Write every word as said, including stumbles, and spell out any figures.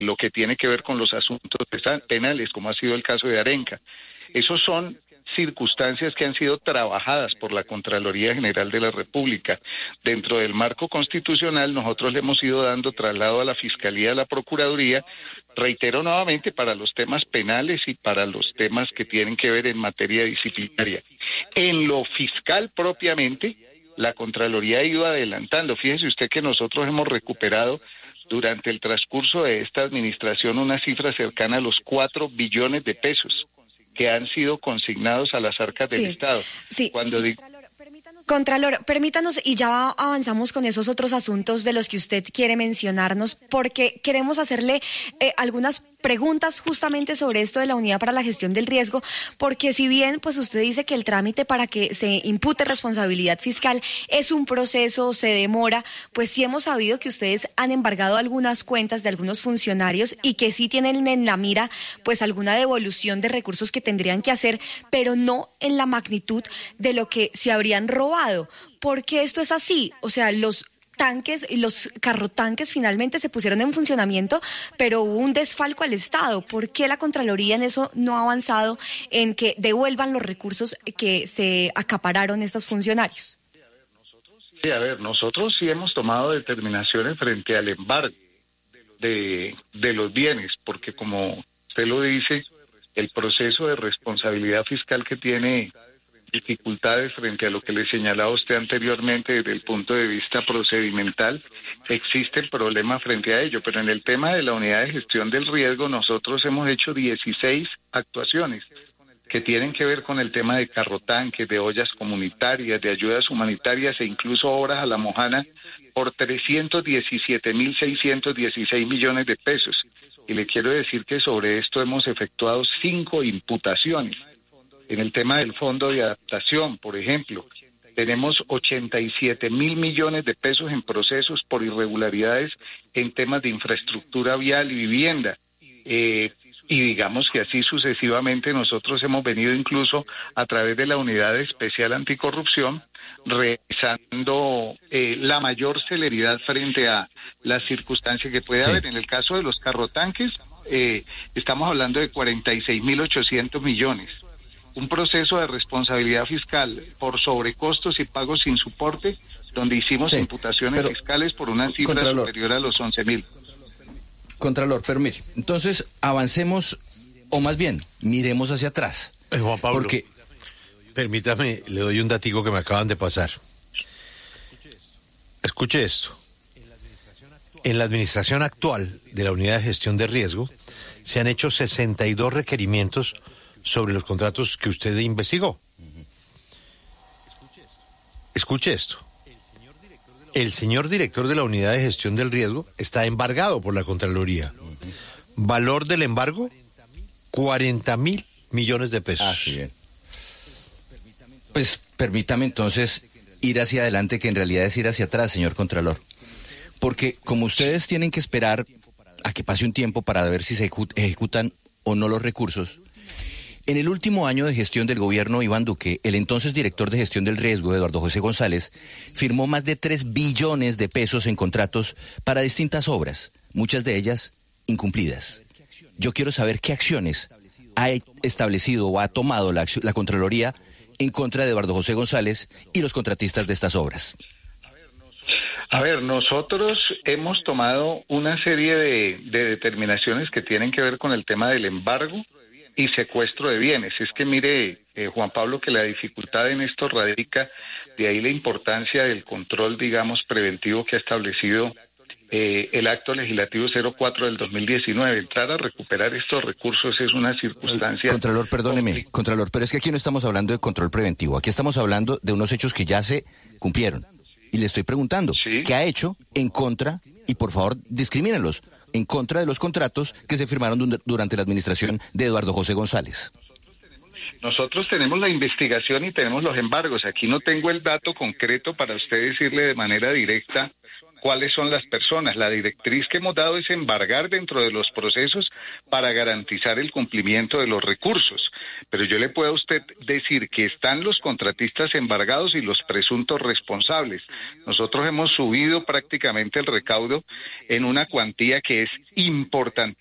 lo que tiene que ver con los asuntos penales, como ha sido el caso de Arenca. Esos son circunstancias que han sido trabajadas por la Contraloría General de la República. Dentro del marco constitucional, nosotros le hemos ido dando traslado a la Fiscalía, a la Procuraduría, reitero nuevamente, para los temas penales y para los temas que tienen que ver en materia disciplinaria. En lo fiscal propiamente, la Contraloría ha ido adelantando. Fíjese usted que nosotros hemos recuperado durante el transcurso de esta administración una cifra cercana a los cuatro billones de pesos que han sido consignados a las arcas del sí, Estado. Sí. Cuando digo... Contralor, permítanos, y ya avanzamos con esos otros asuntos de los que usted quiere mencionarnos, porque queremos hacerle eh, algunas preguntas justamente sobre esto de la Unidad para la Gestión del Riesgo, porque si bien pues usted dice que el trámite para que se impute responsabilidad fiscal es un proceso, se demora, pues sí hemos sabido que ustedes han embargado algunas cuentas de algunos funcionarios y que sí tienen en la mira pues alguna devolución de recursos que tendrían que hacer, pero no en la magnitud de lo que se habrían robado. ¿Por qué esto es así? O sea, los tanques y los carrotanques finalmente se pusieron en funcionamiento, pero hubo un desfalco al Estado. ¿Por qué la Contraloría en eso no ha avanzado en que devuelvan los recursos que se acapararon estos funcionarios? Sí, a ver, nosotros sí hemos tomado determinaciones frente al embargo de, de los bienes, porque como usted lo dice, el proceso de responsabilidad fiscal que tiene dificultades frente a lo que le señalaba usted anteriormente desde el punto de vista procedimental, existe el problema frente a ello, pero en el tema de la unidad de gestión del riesgo nosotros hemos hecho dieciséis actuaciones que tienen que ver con el tema de carrotanques, de ollas comunitarias, de ayudas humanitarias e incluso obras a la mojana por trescientos diecisiete mil seiscientos dieciséis millones de pesos. Y le quiero decir que sobre esto hemos efectuado cinco imputaciones. En el tema del fondo de adaptación, por ejemplo, tenemos ochenta y siete mil millones de pesos en procesos por irregularidades en temas de infraestructura vial y vivienda. Eh, y digamos que así sucesivamente nosotros hemos venido incluso a través de la Unidad Especial Anticorrupción realizando eh, la mayor celeridad frente a las circunstancias que puede sí. haber. En el caso de los carrotanques, eh, estamos hablando de cuarenta y seis mil ochocientos millones. Un proceso de responsabilidad fiscal por sobrecostos y pagos sin soporte, donde hicimos sí, imputaciones fiscales por una cifra Contralor, superior a los once mil. Contralor, pero mire, entonces avancemos, o más bien, miremos hacia atrás. Eh, Juan Pablo, porque... permítame, le doy un datico que me acaban de pasar. Escuche esto. En la administración actual de la Unidad de Gestión de Riesgo, se han hecho sesenta y dos requerimientos sobre los contratos que usted investigó. Escuche esto. El señor director de la Unidad de Gestión del Riesgo está embargado por la Contraloría. Valor del embargo, cuarenta mil millones de pesos. Ah, sí, bien. Pues permítame entonces ir hacia adelante, que en realidad es ir hacia atrás, señor Contralor. Porque como ustedes tienen que esperar a que pase un tiempo para ver si se ejecutan o no los recursos, en el último año de gestión del gobierno Iván Duque, el entonces director de gestión del riesgo, Eduardo José González, firmó más de tres billones de pesos en contratos para distintas obras, muchas de ellas incumplidas. Yo quiero saber qué acciones ha establecido o ha tomado la, la Contraloría en contra de Eduardo José González y los contratistas de estas obras. A ver, nosotros hemos tomado una serie de, de determinaciones que tienen que ver con el tema del embargo y secuestro de bienes. Es que mire, eh, Juan Pablo, que la dificultad en esto radica, de ahí la importancia del control, digamos, preventivo que ha establecido eh, el acto legislativo cero cuatro del dos mil diecinueve. Entrar a recuperar estos recursos es una circunstancia... Contralor, perdóneme, Contralor, pero es que aquí no estamos hablando de control preventivo, aquí estamos hablando de unos hechos que ya se cumplieron. Y le estoy preguntando, ¿sí? ¿Qué ha hecho en contra, y por favor discrimínenlos, en contra de los contratos que se firmaron durante la administración de Eduardo José González? Nosotros tenemos la investigación y tenemos los embargos. Aquí no tengo el dato concreto para usted decirle de manera directa cuáles son las personas. La directriz que hemos dado es embargar dentro de los procesos para garantizar el cumplimiento de los recursos. Pero yo le puedo a usted decir que están los contratistas embargados y los presuntos responsables. Nosotros hemos subido prácticamente el recaudo en una cuantía que es importante.